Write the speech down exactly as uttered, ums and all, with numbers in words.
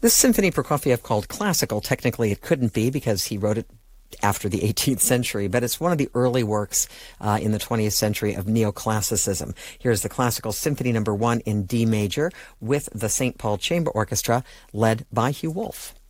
This symphony Prokofiev called classical, technically it couldn't be because he wrote it after the eighteenth century, but it's one of the early works uh, in the twentieth century of neoclassicism. Here's the Classical Symphony Number One in D major with the Saint Paul Chamber Orchestra led by Hugh Wolf.